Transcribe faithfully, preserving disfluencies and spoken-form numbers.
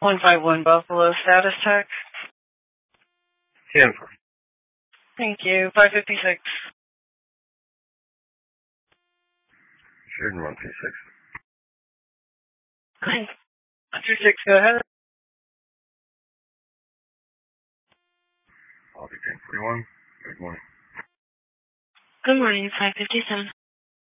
one five one Buffalo, status check. ten four. Thank you. five fifty-six. Sheridan one two six. one two six, go ahead. I'll be ten forty-one. Good morning. Good morning, five fifty-seven.